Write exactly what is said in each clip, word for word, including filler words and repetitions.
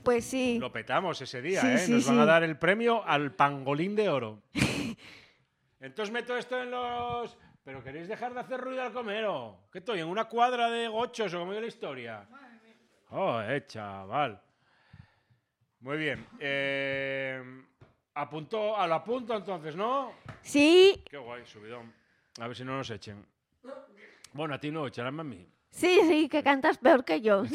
Pues sí. Lo petamos ese día, Sí, ¿eh? sí, Nos van sí. a dar el premio al pangolín de oro. Entonces meto esto en los... Pero queréis dejar de hacer ruido al comero. ¿Qué estoy? ¿En una cuadra de gochos o como es la historia? Oh, eh, chaval. Muy bien. Eh, apuntó, a lo apunto entonces, ¿no? Sí, Qué guay, subidón. A ver si no nos echen. Bueno, a ti no, echarán a mí. sí, sí, que cantas peor que yo.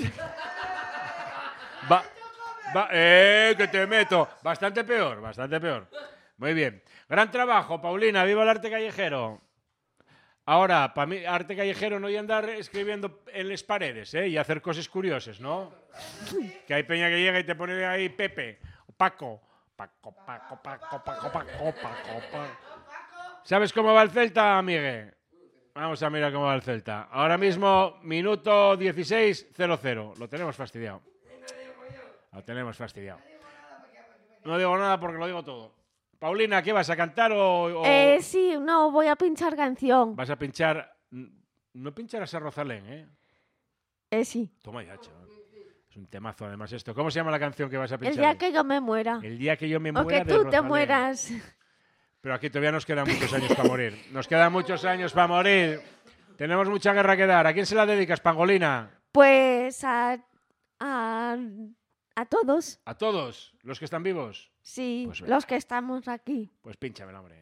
Va, va, eh, que te meto. Bastante peor, bastante peor. Muy bien. Gran trabajo, Paulina. Viva el arte callejero. Ahora, para mí, arte callejero no y andar escribiendo en las paredes, ¿eh? Y hacer cosas curiosas, ¿no? Que hay peña que llega y te pone ahí Pepe, Paco, Paco, Paco, Paco, Paco, Paco, Paco, Paco. ¿Sabes cómo va el Celta, Miguel? Vamos a mirar cómo va el Celta. Ahora mismo, minuto dieciséis, cero cero. Lo tenemos fastidiado. Lo tenemos fastidiado. No digo nada porque lo digo todo. Paulina, ¿qué vas a cantar o...? o... Eh, sí, no, voy a pinchar canción. Vas a pinchar... No pincharás a Rosalén, ¿eh? Eh, sí. Toma ya, chaval. Es un temazo además esto. ¿Cómo se llama la canción que vas a pinchar? El día hoy? que yo me muera. El día que yo me O muera que de tú te Rosalén. mueras. Pero aquí todavía nos quedan muchos años para morir. Nos quedan muchos años para morir. Tenemos mucha guerra que dar. ¿A quién se la dedicas, Pangolina? Pues a, a, a todos. ¿A todos los que están vivos? Sí, Pues venga. los que estamos aquí. Pues pínchame, hombre.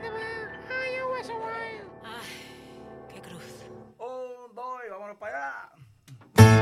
Ay, qué cruz. Un, dos, y vámonos para allá.